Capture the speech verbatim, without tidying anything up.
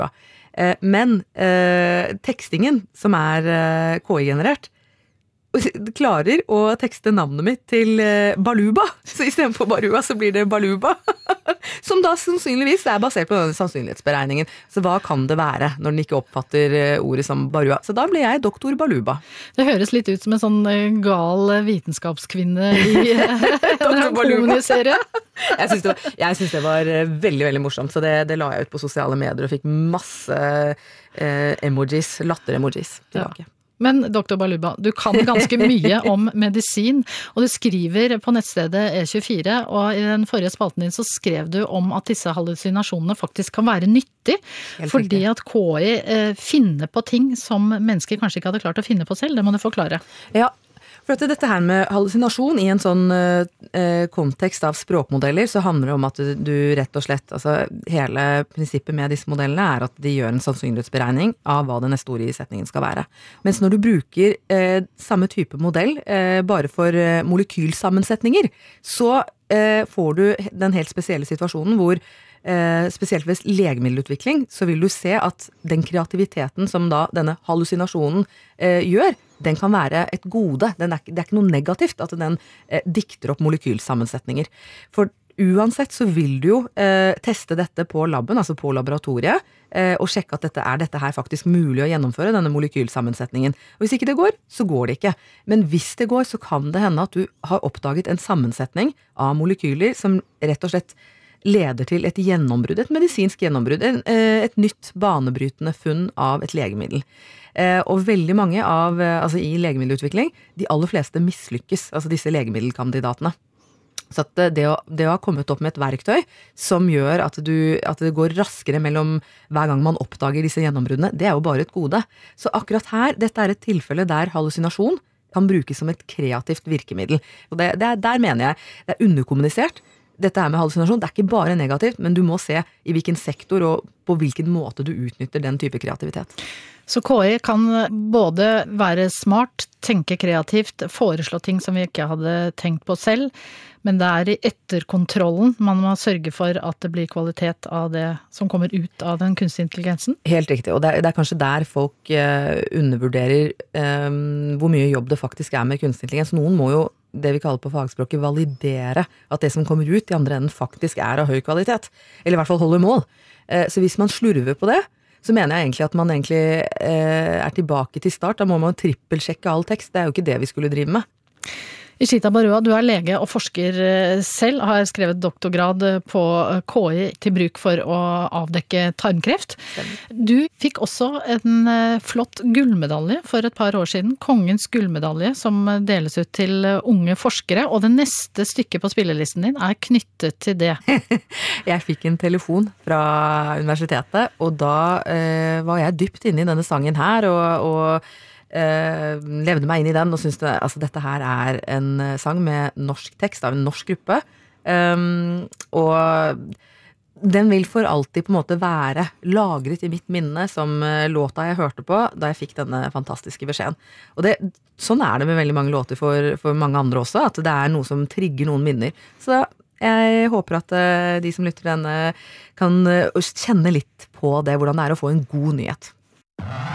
bra. Eh, men eh, tekstingen, som er eh, K I-generert, klarer å tekste navnet mitt til eh, Baluba. Så i stedet for Barua, så blir det Baluba. Som da sannsynligvis er basert på denne sannsynlighetsberegningen. Så hva kan det være når den ikke oppfatter eh, ordet som Barua? Så da blir jeg doktor Baluba. Det høres litt ut som en sånn eh, gal vitenskapskvinne i eh, en kommuniserie. Jeg synes det, var- jeg synes det var eh, veldig, veldig morsomt, så det, det la jeg ut på sosiale medier og fikk masse eh, emojis, latter-emojis tilbake. Ja. Men doktor Baluba, du kan ganske mye om medisin, og du skriver på nettstedet E tjuefire, og i den forrige spalten din så skrev du om at disse hallusinasjonene faktisk kan være nyttig, Helt fordi riktig. at K I eh, finner på ting som mennesker kanskje ikke hadde klart å finne på selv. Det må du forklare. Ja, for at dette her med hallusinasjon i en sånn eh, kontekst av språkmodeller, så handler det om at du, du rett og slett, altså hele prinsippet med disse modellene er at de gjør en sannsynlighetsberegning av hva det neste ordet i setningen skal være. Mens når du bruker eh, samme type modell, eh, bare for eh, molekylsammensetninger, så eh, får du den helt spesielle situasjonen hvor Eh, spesielt ved legemiddelutvikling, så vil du se at den kreativiteten som da denne hallusinasjonen eh, gjør, den kan være et gode. Den er, det er ikke noe negativt at den eh, dikter opp molekylsammensetninger. For uansett så vil du jo eh, teste dette på labben, altså på laboratoriet, eh, og sjekke at dette er dette her faktisk mulig å gjennomføre, denne molekylsammensetningen. Og hvis ikke det går, så går det ikke. Men hvis det går, så kan det hende at du har oppdaget en sammensetning av molekyler som rett og slett leder til et gjennombrudd, et medisinsk gjennombrudd, et nytt banebrytende funn av et legemiddel. Og veldig mange av, altså i legemiddelutvikling, de aller fleste mislykkes, altså disse legemiddelkandidatene. Så at det å, det å ha kommet opp med et verktøy som gjør at, du, at det går raskere mellom hver gang man oppdager disse gjennombruddene, det er jo bare et gode. Så akkurat her, dette er et tilfelle der hallusinasjon kan brukes som et kreativt virkemiddel. Og det, det er, der mener jeg, det er underkommunisert. Dette her med hallusinasjon, det er ikke bare negativt, men du må se i hvilken sektor og på hvilken måte du utnytter den type kreativitet. Så K I kan både være smart, tenke kreativt, foreslå ting som vi ikke hadde tenkt på selv, men det er i etterkontrollen man må sørge for at det blir kvalitet av det som kommer ut av den kunstige intelligensen. Helt riktig, og det er, det er kanskje der folk eh, undervurderer eh, hvor mye jobb det faktisk er med kunstig intelligens. Noen må jo det vi kaller på fagspråket validere at det som kommer ut i andre enden faktisk er av høy kvalitet, eller i hvert fall holder mål. Eh, så hvis man slurver på det, så mener jeg egentlig at man egentlig eh, er tilbake til start. Da må man trippelsjekke all tekst. Det er jo ikke det vi skulle drive med. Ishita Barua, du er lege og forsker selv, har skrevet doktorgrad på K I til bruk for å avdekke tarmkreft. Du fikk også en flott gullmedalje for et par år siden, Kongens gullmedalje, som deles ut til unge forskere, og det neste stykket på spillelisten din er knyttet til det. Jeg fikk en telefon fra universitetet, og da eh, var jeg dypt inne i denne sangen her, og, og Uh, levde meg inn i den og syntes det, altså dette her er en sang med norsk tekst av en norsk gruppe, um, og den vil for alltid på en måte være lagret i mitt minne som låta jeg hørte på da jeg fikk denne fantastiske beskjeden. Og det, sånn er det med veldig mange låter for, for mange andre også, at det er noe som trigger noen minner. Så jeg håper at uh, de som lytter denne kan uh, kjenne litt på det, hvordan det er å få en god nyhet.